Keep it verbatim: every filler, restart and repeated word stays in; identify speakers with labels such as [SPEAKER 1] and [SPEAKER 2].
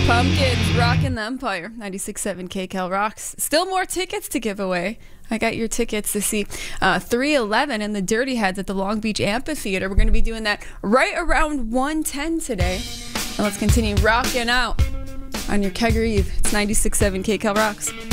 [SPEAKER 1] Pumpkins rocking the Empire. ninety-six point seven K C A L rocks. Still more tickets to give away. I got your tickets to see uh, three eleven and the Dirty Heads at the Long Beach Amphitheater. We're going to be doing that right around one ten today. And let's continue rocking out on your Kegger Eve. It's ninety-six point seven K C A L rocks.